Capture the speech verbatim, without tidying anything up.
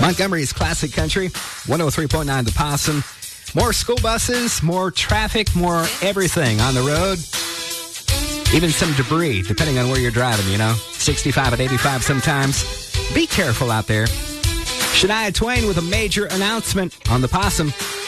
Montgomery's Classic Country, one oh three point nine The Possum. More school buses, more traffic, more everything on the road. Even some debris, depending on where you're driving, you know. sixty-five at eighty-five sometimes. Be careful out there. Shania Twain with a major announcement on The Possum.